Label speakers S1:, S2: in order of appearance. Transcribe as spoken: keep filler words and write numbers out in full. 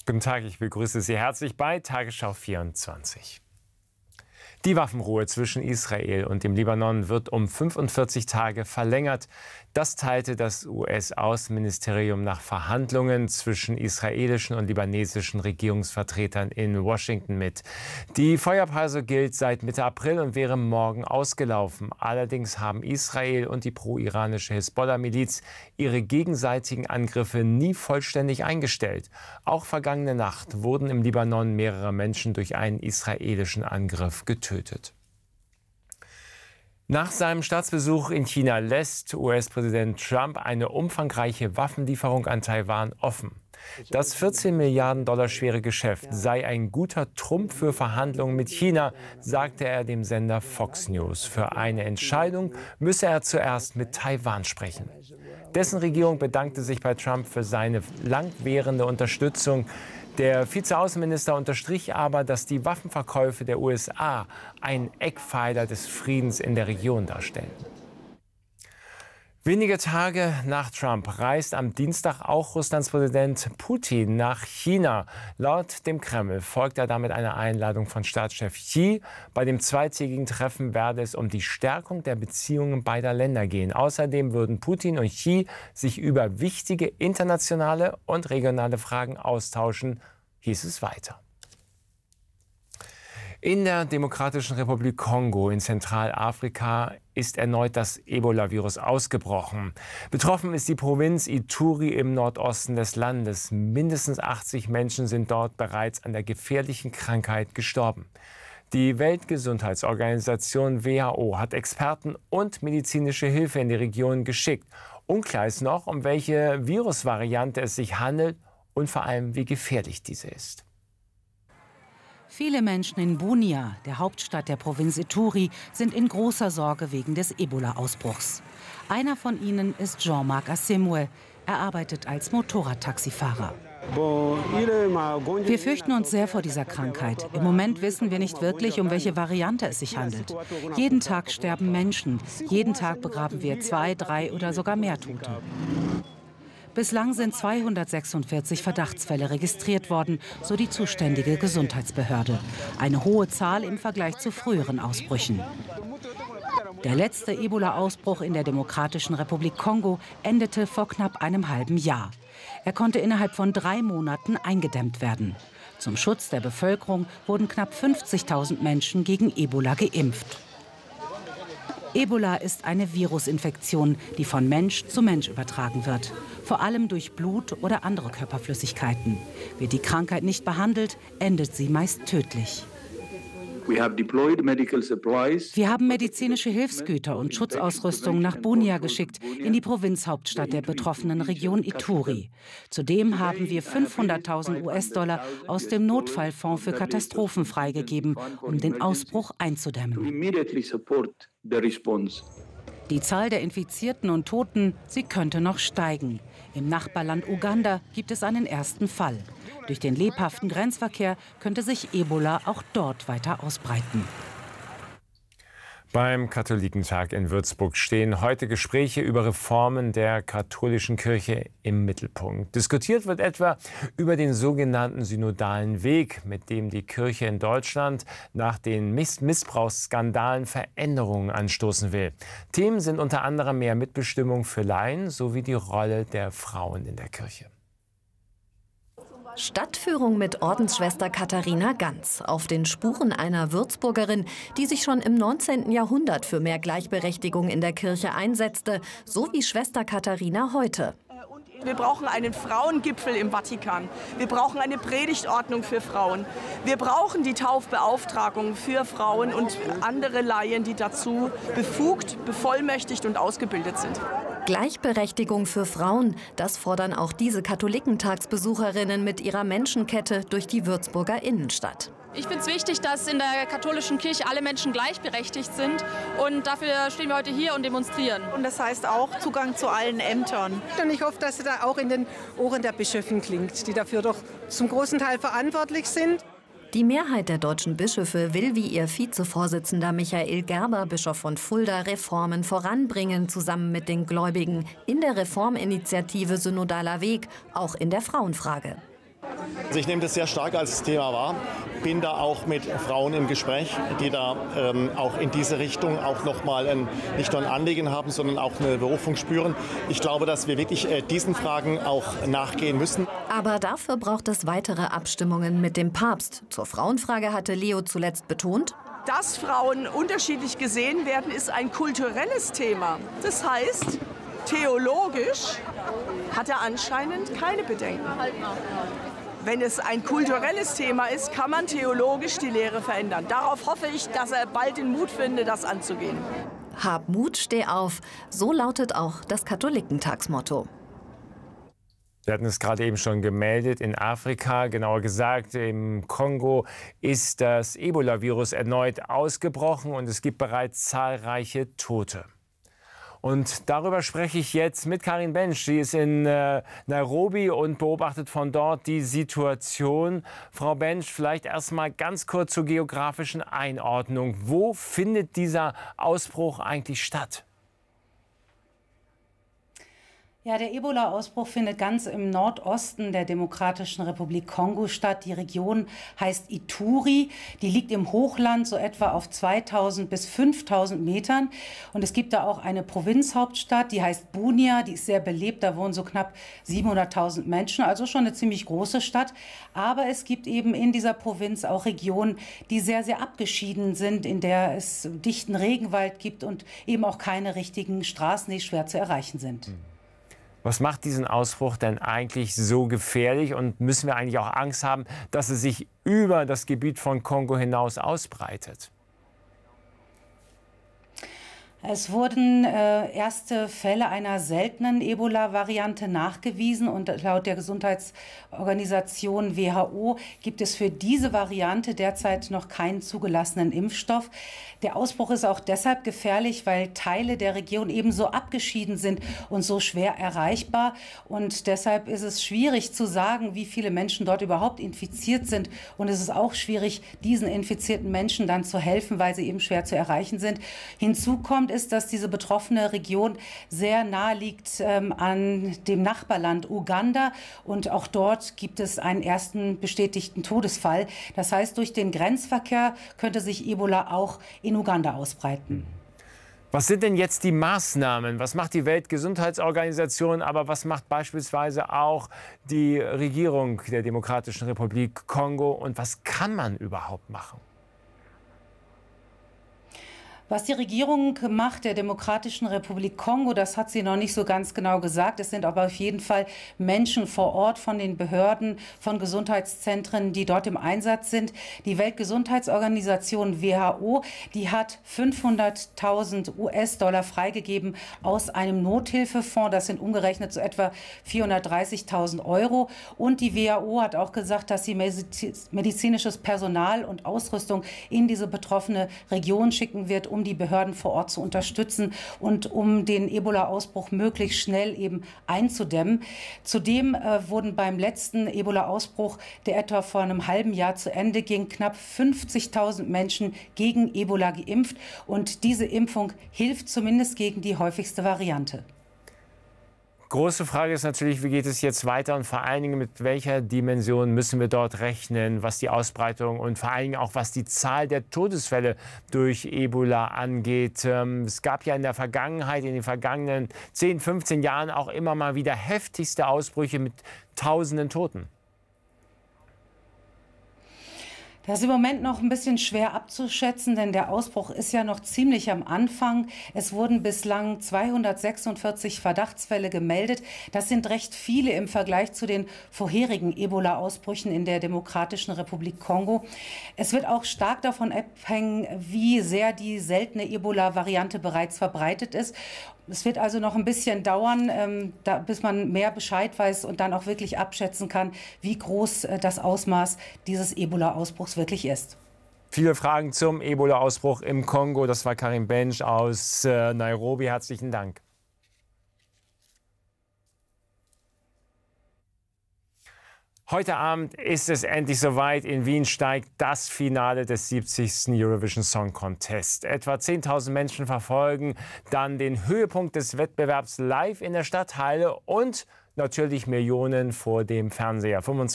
S1: Guten Tag, ich begrüße Sie herzlich bei Tagesschau vierundzwanzig. Die Waffenruhe zwischen Israel und dem Libanon wird um fünfundvierzig Tage verlängert. Das teilte das U S-Außenministerium nach Verhandlungen zwischen israelischen und libanesischen Regierungsvertretern in Washington mit. Die Feuerpause gilt seit Mitte April und wäre morgen ausgelaufen. Allerdings haben Israel und die pro-iranische Hisbollah-Miliz ihre gegenseitigen Angriffe nie vollständig eingestellt. Auch vergangene Nacht wurden im Libanon mehrere Menschen durch einen israelischen Angriff getötet. Nach seinem Staatsbesuch in China lässt U S-Präsident Trump eine umfangreiche Waffenlieferung an Taiwan offen. Das vierzehn Milliarden Dollar schwere Geschäft sei ein guter Trumpf für Verhandlungen mit China, sagte er dem Sender Fox News. Für eine Entscheidung müsse er zuerst mit Taiwan sprechen. Dessen Regierung bedankte sich bei Trump für seine langwährende Unterstützung. Der Vizeaußenminister unterstrich aber, dass die Waffenverkäufe der U S A einen Eckpfeiler des Friedens in der Region darstellen. Wenige Tage nach Trump reist am Dienstag auch Russlands Präsident Putin nach China. Laut dem Kreml folgt er damit einer Einladung von Staatschef Xi. Bei dem zweitägigen Treffen werde es um die Stärkung der Beziehungen beider Länder gehen. Außerdem würden Putin und Xi sich über wichtige internationale und regionale Fragen austauschen, hieß es weiter. In der Demokratischen Republik Kongo in Zentralafrika ist erneut das Ebola-Virus ausgebrochen. Betroffen ist die Provinz Ituri im Nordosten des Landes. Mindestens achtzig Menschen sind dort bereits an der gefährlichen Krankheit gestorben. Die Weltgesundheitsorganisation W H O hat Experten und medizinische Hilfe in die Region geschickt. Unklar ist noch, um welche Virusvariante es sich handelt und vor allem, wie gefährlich diese ist.
S2: Viele Menschen in Bunia, der Hauptstadt der Provinz Ituri, sind in großer Sorge wegen des Ebola-Ausbruchs. Einer von ihnen ist Jean-Marc Asemwe. Er arbeitet als Motorradtaxifahrer. Wir fürchten uns sehr vor dieser Krankheit. Im Moment wissen wir nicht wirklich, um welche Variante es sich handelt. Jeden Tag sterben Menschen. Jeden Tag begraben wir zwei, drei oder sogar mehr Tote. Bislang sind zweihundertsechsundvierzig Verdachtsfälle registriert worden, so die zuständige Gesundheitsbehörde. Eine hohe Zahl im Vergleich zu früheren Ausbrüchen. Der letzte Ebola-Ausbruch in der Demokratischen Republik Kongo endete vor knapp einem halben Jahr. Er konnte innerhalb von drei Monaten eingedämmt werden. Zum Schutz der Bevölkerung wurden knapp fünfzigtausend Menschen gegen Ebola geimpft. Ebola ist eine Virusinfektion, die von Mensch zu Mensch übertragen wird. Vor allem durch Blut oder andere Körperflüssigkeiten. Wird die Krankheit nicht behandelt, endet sie meist tödlich. Wir haben medizinische Hilfsgüter und Schutzausrüstung nach Bunia geschickt, in die Provinzhauptstadt der betroffenen Region Ituri. Zudem haben wir fünfhunderttausend U S-Dollar aus dem Notfallfonds für Katastrophen freigegeben, um den Ausbruch einzudämmen. Die Zahl der Infizierten und Toten, sie könnte noch steigen. Im Nachbarland Uganda gibt es einen ersten Fall. Durch den lebhaften Grenzverkehr könnte sich Ebola auch dort weiter ausbreiten.
S1: Beim Katholikentag in Würzburg stehen heute Gespräche über Reformen der katholischen Kirche im Mittelpunkt. Diskutiert wird etwa über den sogenannten synodalen Weg, mit dem die Kirche in Deutschland nach den Miss- Missbrauchsskandalen Veränderungen anstoßen will. Themen sind unter anderem mehr Mitbestimmung für Laien sowie die Rolle der Frauen in der Kirche.
S3: Stadtführung mit Ordensschwester Katharina Ganz auf den Spuren einer Würzburgerin, die sich schon im neunzehnten Jahrhundert für mehr Gleichberechtigung in der Kirche einsetzte, so wie Schwester Katharina heute.
S4: Wir brauchen einen Frauengipfel im Vatikan. Wir brauchen eine Predigtordnung für Frauen. Wir brauchen die Taufbeauftragung für Frauen und andere Laien, die dazu befugt, bevollmächtigt und ausgebildet sind.
S3: Gleichberechtigung für Frauen, das fordern auch diese Katholikentagsbesucherinnen mit ihrer Menschenkette durch die Würzburger Innenstadt.
S5: Ich finde es wichtig, dass in der katholischen Kirche alle Menschen gleichberechtigt sind. Und dafür stehen wir heute hier und demonstrieren.
S6: Und das heißt auch Zugang zu allen Ämtern. Und ich hoffe, dass es da auch in den Ohren der Bischöfin klingt, die dafür doch zum großen Teil verantwortlich sind.
S3: Die Mehrheit der deutschen Bischöfe will wie ihr Vizevorsitzender Michael Gerber, Bischof von Fulda, Reformen voranbringen, zusammen mit den Gläubigen in der Reforminitiative Synodaler Weg, auch in der Frauenfrage.
S7: Also ich nehme das sehr stark als Thema wahr, bin da auch mit Frauen im Gespräch, die da ähm, auch in diese Richtung auch nochmal ein, nicht nur ein Anliegen haben, sondern auch eine Berufung spüren. Ich glaube, dass wir wirklich äh, diesen Fragen auch nachgehen müssen.
S3: Aber dafür braucht es weitere Abstimmungen mit dem Papst. Zur Frauenfrage hatte Leo zuletzt betont:
S4: Dass Frauen unterschiedlich gesehen werden, ist ein kulturelles Thema. Das heißt, theologisch hat er anscheinend keine Bedenken. Wenn es ein kulturelles Thema ist, kann man theologisch die Lehre verändern. Darauf hoffe ich, dass er bald den Mut findet, das anzugehen.
S3: Hab Mut, steh auf. So lautet auch das Katholikentagsmotto.
S1: Wir hatten es gerade eben schon gemeldet, in Afrika, genauer gesagt im Kongo, ist das Ebola-Virus erneut ausgebrochen und es gibt bereits zahlreiche Tote. Und darüber spreche ich jetzt mit Karin Bensch. Sie ist in äh, Nairobi und beobachtet von dort die Situation. Frau Bensch, vielleicht erst mal ganz kurz zur geografischen Einordnung. Wo findet dieser Ausbruch eigentlich statt?
S2: Ja, der Ebola-Ausbruch findet ganz im Nordosten der Demokratischen Republik Kongo statt. Die Region heißt Ituri. Die liegt im Hochland so etwa auf zweitausend bis fünftausend Metern. Und es gibt da auch eine Provinzhauptstadt, die heißt Bunia. Die ist sehr belebt, da wohnen so knapp siebenhunderttausend Menschen, also schon eine ziemlich große Stadt. Aber es gibt eben in dieser Provinz auch Regionen, die sehr, sehr abgeschieden sind, in der es dichten Regenwald gibt und eben auch keine richtigen Straßen, die schwer zu erreichen sind.
S1: Was macht diesen Ausbruch denn eigentlich so gefährlich und müssen wir eigentlich auch Angst haben, dass es sich über das Gebiet von Kongo hinaus ausbreitet?
S2: Es wurden äh, erste Fälle einer seltenen Ebola-Variante nachgewiesen und laut der Gesundheitsorganisation W H O gibt es für diese Variante derzeit noch keinen zugelassenen Impfstoff. Der Ausbruch ist auch deshalb gefährlich, weil Teile der Region ebenso abgeschieden sind und so schwer erreichbar. Und deshalb ist es schwierig zu sagen, wie viele Menschen dort überhaupt infiziert sind. Und es ist auch schwierig, diesen infizierten Menschen dann zu helfen, weil sie eben schwer zu erreichen sind. Hinzu kommt, ist, dass diese betroffene Region sehr nahe liegt ähm, an dem Nachbarland Uganda. Und auch dort gibt es einen ersten bestätigten Todesfall. Das heißt, durch den Grenzverkehr könnte sich Ebola auch in Uganda ausbreiten.
S1: Was sind denn jetzt die Maßnahmen? Was macht die Weltgesundheitsorganisation, aber was macht beispielsweise auch die Regierung der Demokratischen Republik Kongo und was kann man überhaupt machen?
S2: Was die Regierung macht der Demokratischen Republik Kongo, das hat sie noch nicht so ganz genau gesagt. Es sind aber auf jeden Fall Menschen vor Ort von den Behörden, von Gesundheitszentren, die dort im Einsatz sind. Die Weltgesundheitsorganisation W H O, die hat fünfhunderttausend U S-Dollar freigegeben aus einem Nothilfefonds. Das sind umgerechnet so etwa vierhundertdreißigtausend Euro. Und die W H O hat auch gesagt, dass sie medizinisches Personal und Ausrüstung in diese betroffene Region schicken wird, um die Behörden vor Ort zu unterstützen und um den Ebola-Ausbruch möglichst schnell eben einzudämmen. Zudem äh, wurden beim letzten Ebola-Ausbruch, der etwa vor einem halben Jahr zu Ende ging, knapp fünfzigtausend Menschen gegen Ebola geimpft. Und diese Impfung hilft zumindest gegen die häufigste Variante.
S1: Große Frage ist natürlich, wie geht es jetzt weiter und vor allen Dingen mit welcher Dimension müssen wir dort rechnen, was die Ausbreitung und vor allen Dingen auch was die Zahl der Todesfälle durch Ebola angeht. Es gab ja in der Vergangenheit, in den vergangenen zehn, fünfzehn Jahren auch immer mal wieder heftigste Ausbrüche mit tausenden Toten.
S2: Das ist im Moment noch ein bisschen schwer abzuschätzen, denn der Ausbruch ist ja noch ziemlich am Anfang. Es wurden bislang zweihundertsechsundvierzig Verdachtsfälle gemeldet. Das sind recht viele im Vergleich zu den vorherigen Ebola-Ausbrüchen in der Demokratischen Republik Kongo. Es wird auch stark davon abhängen, wie sehr die seltene Ebola-Variante bereits verbreitet ist. Es wird also noch ein bisschen dauern, ähm, da, bis man mehr Bescheid weiß und dann auch wirklich abschätzen kann, wie groß äh, das Ausmaß dieses Ebola-Ausbruchs wirklich ist.
S1: Viele Fragen zum Ebola-Ausbruch im Kongo. Das war Karin Bensch aus äh, Nairobi. Herzlichen Dank. Heute Abend ist es endlich soweit. In Wien steigt das Finale des siebzigsten Eurovision Song Contest. Etwa zehntausend Menschen verfolgen dann den Höhepunkt des Wettbewerbs live in der Stadthalle und natürlich Millionen vor dem Fernseher. fünfundzwanzig